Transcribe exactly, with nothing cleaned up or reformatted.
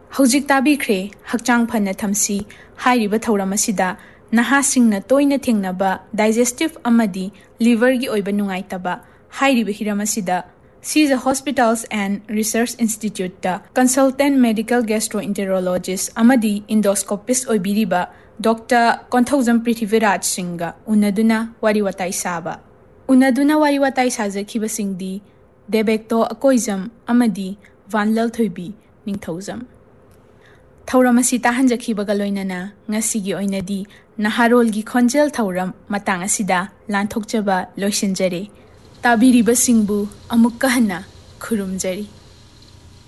हौजिक ताबिख्रे हक्चांग फन्ना थमसी हाइरिबा थौरम असिदा नहासिंगना तोइना थेंगनाबा digestive अमदी liver की ओइबा नुंगाइतबा हाइरिबा Hiram असिदा सीजा hospitals and research institute ता consultant medical gastroenterologist अमदी इंडोस्कोपिस्ट ओइबिरिबा doctor Konthoujam Prithviraj सिंगा उन्नदुना वारी वताई साबा उन्नदुना वारी वताई साजखिबा सिंगदी देबेक्तो अकोइजम अमदी वानलल थोइबी निंथौजम थौरम असी ताहंजखिबगा लोइनना ngasiगी oinadi naharolgi khonjel thauram matang asida lanthokjaba loisinjare tabiriba singbu amukka hana khurumjari।